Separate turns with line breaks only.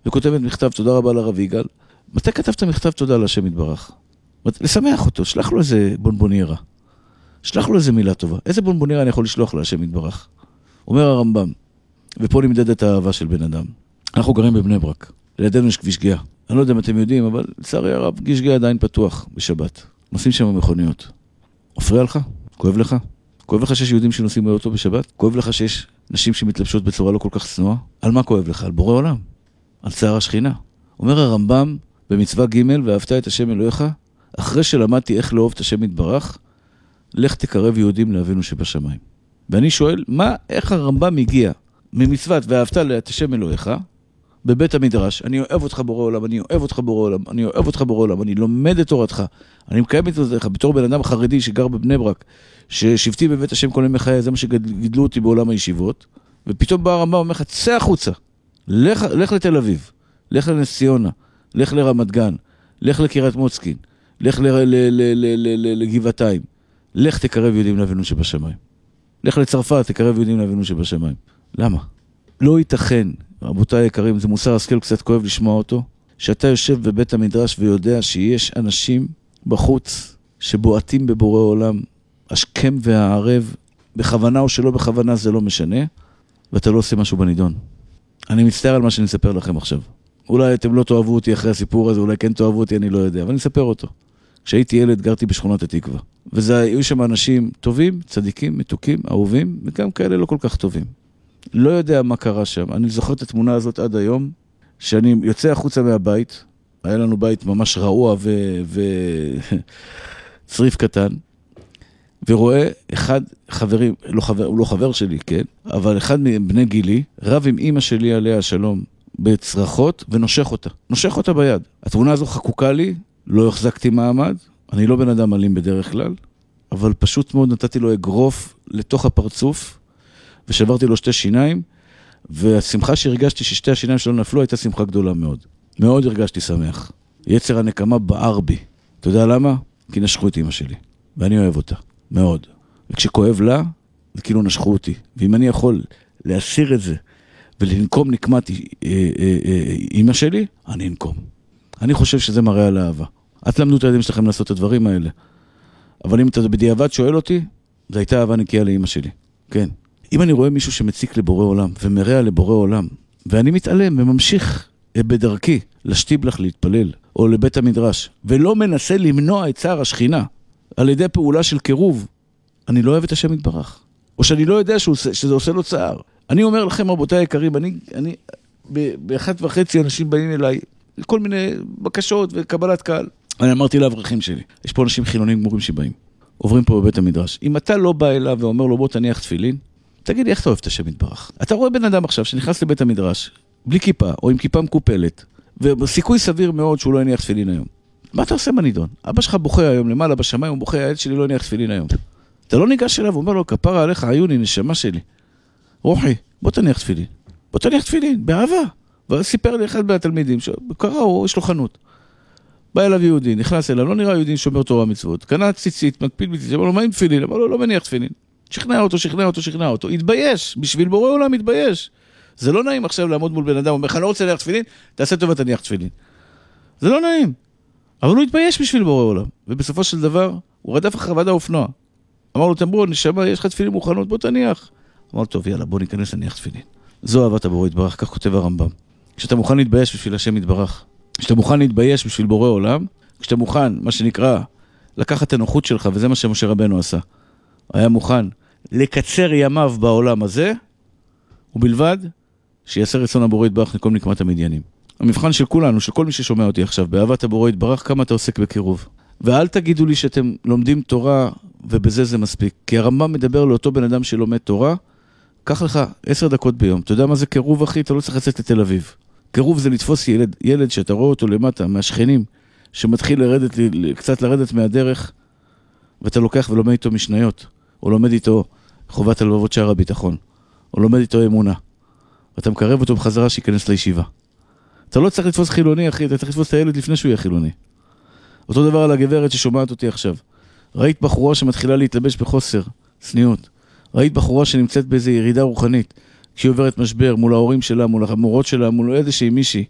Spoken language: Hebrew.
וכותבת מכתב תודה רבה לרב יגאל. מתי כתבת מכתב תודה להשם יתברך? לשמח אותו, שלח לו איזה בונבוניירה. שלח לו איזה מילה טובה. איזה בונבוניירה אני יכול לשלוח להשם יתברך? אומר הרמב"ם, ופה נמדדת האהבה של בן אדם. אנחנו גרים בבני ברק. לידינו יש כביש גאה. אני לא יודע אם אתם יודעים, אבל לצערי הרב, כביש גאה עדיין פתוח בשבת. נוסעים שם מכוניות. מפריע לך? כואב לך? כואב לך שיש יהודים שנוסעים באוטו בשבת? כואב לך שיש נשים שמתלבשות בצורה לא כל כך צנועה? על מה כואב לך? על בורא עולם. על צער השכינה. אומר הרמב"ם במצווה ג' ואהבת את השם אלוהיך, אחרי שלמדתי איך לאהוב את השם יתברך, לך תקרב יהודים לאבינו שבשמיים. ואני שואל, איך הרמב"ם הגיע ממצוות ואהבת את השם אלוהיך, בבית המדרש, אני אוהב אותך בורא עולם, אני אוהב אותך בורא עולם, אני אוהב אותך בורא עולם, אני לומד את תורתך, אני מקיים את תורתך, בתור בן אדם חרדי שגר בבני ברק, ששבתי בבית השם כל ימי חיי, זה מה שגידלו אותי בעולם הישיבות, ופתאום בא הרמב"ם אומר לך, צא החוצה, לך לתל אביב, לך לנס ציונה, לך לרמת גן, לך לקריית מוצקין, לך לגבעתיים, לך תקרב יהודים לאבינו שבשמיים. לך לצרפת, תקרב יהודים לאבינו שבשמיים. למה? לא ייתכן, רבותיי היקרים, זה מוסר השכל קצת כואב לשמוע אותו, שאתה יושב בבית המדרש ויודע שיש אנשים בחוץ שבועטים בבורא עולם, השכם והערב, בכוונה או שלא בכוונה זה לא משנה, ואתה לא עושה משהו בנידון. אני מצטער על מה שאני אספר לכם עכשיו. אולי אתם לא תאהבו אותי אחרי הסיפור הזה, אולי כן תאהבו אותי, אני לא יודע, אבל אני אספר אותו. כשהייתי ילד גרתי בשכונת התקווה, והיו שם אנשים טובים, צדיקים, מתוקים, אהובים, וגם כאלה לא כל כך טובים. לא יודע מה קרה שם. אני זוכר את התמונה הזאת עד היום, שאני יוצא החוצה מהבית, היה לנו בית ממש רעוע וצריף קטן, ורואה אחד חברים, הוא לא חבר שלי, כן? אבל אחד מבני גילי, רב עם אמא שלי עליה השלום, בצרחות, ונושך אותה. נושך אותה ביד. התמונה הזו חקוקה לי, לא החזקתי מעמד, אני לא בן אדם אלים בדרך כלל, אבל פשוט מאוד נתתי לו אגרוף לתוך הפרצוף, ושברתי לו 2 שיניים, והשמחה שהרגשתי ששתי השיניים שלו נפלו, הייתה שמחה גדולה מאוד. מאוד הרגשתי שמח. יצר הנקמה בער בי. אתה יודע למה? כי נשכו את אמא שלי. ואני אוהב אותה. מאוד. וכשכואב לה, זה כאילו נשכו אותי. ואם אני יכול להסיר את זה, ולנקום נקמת אמא שלי, אני אנקום. אני חושב שזה מראה על האהבה. את למדו את הילדים שלכם לעשות את הדברים האלה. אבל אם אתה בדיעבד שואל אותי, זו הייתה אהבה נקייה לאמא שלי. כן. אם אני רואה מישהו שמציק לבורא עולם, ומראה לבורא עולם, ואני מתעלם וממשיך בדרכי לשטיבלח להתפלל, או לבית המדרש, ולא מנסה למנוע את צער השכינה, על ידי פעולה של קירוב, אני לא אוהב את השם יתברך. או שאני לא יודע שזה עושה לו צער. אני אומר לכם, רבותיי היקרים, אני ב1:30 אנשים באים אליי, כל מיני בקשות וקבלת קהל. אני אמרתי לאברכים שלי, יש פה אנשים חילונים גמורים שבאים, עוברים פה בבית המדרש. אם אתה לא בא אליו ואומר לו, בוא תניח תפילין, תגיד לי, איך אתה אוהב את השם יתברך? אתה רואה בן אדם עכשיו שנכנס לבית המדרש, בלי כיפה, או עם כיפה מקופלת, וסיכוי סביר מאוד שהוא לא יניח תפילין היום. מה אתה עושה בנידון? אבא שלך בוכה היום למעלה בשמיים, הוא בוכה, הילד שלי לא יניח תפילין היום. אתה לא ניגש אליו, הוא אומר לו, כפרה עליך, עיוני, נשמה שלי. רוחי, בוא תניח תפילין. בוא תניח תפילין, באהבה. וסיפר לי אחד מהתלמידים, שקרא, יש לו חנות. בא אליו יהודי, נכנס אליו, לא נראה יהודי שומר תורה מצוות. קנה ציצית, מקפיד בציצית, אמר לו, מה עם תפילין? אמר לו, לא מניח תפילין. שכנע אותו. התבייש, בשביל בורא עולם התבייש. זה לא נעים עכשיו לעמוד מול בן אדם, אומר לך, לא רוצה להניח תפילין, תעשה טובה, תניח תפילין. זה לא נעים. אבל הוא התבייש בשביל בורא עולם. ובסופו של דבר, הוא רדף אחר ועד האופנוע. אמר לו, תמרו, נשמה, יש לך תפילין מוכנות, בוא תניח. אמר לו, טוב, יאללה, בוא ניכנס להניח תפילין. זו אהבת הבורא יתברך, כך כותב הרמב"ם. כשאתה מוכן להתבייש בשביל השם יתברך, כשאתה מוכן להתבייש בשביל בורא עולם, כשאתה מוכן, מה שנקרא, לקחת את הנוחות שלך, וזה מה שמשה רבנו עשה. היה מוכן לקצר ימיו בעולם הזה, ובלבד שיעשה רצון הבורא יתברך נקום נקמת המדיינים. המבחן של כולנו, של כל מי ששומע אותי עכשיו, באהבת הבורא יתברך, כמה אתה עוסק בקירוב. ואל תגידו לי שאתם לומדים תורה, ובזה זה מספיק. כי הרמב"ם מדבר לאותו בן אדם שלומד תורה, קח לך 10 דקות ביום. אתה יודע מה זה קירוב, אחי? אתה לא צריך לצאת לתל אביב. קירוב זה לתפוס ילד שאתה רואה אותו למטה, מהשכנים, שמתחיל קצת לרדת מהדרך, ואתה לוקח ולומד איתו משניות, או לומד איתו חובת הלבבות שער הביטחון, או לומד איתו אמונה. ואתה מקרב אותו בחזרה שיכנס לישיבה. אתה לא צריך לתפוס חילוני, אחי, אתה צריך לתפוס את הילד לפני שהוא יהיה חילוני. אותו דבר על הגברת ששומעת אותי עכשיו. ראית בחורה שמתחילה להתלבש בחוסר, צניעות. ראית בחורה שנמצאת באיזו ירידה רוחנית, כשהיא עוברת משבר מול ההורים שלה, מול המורות שלה, מול איזושהי מישהי,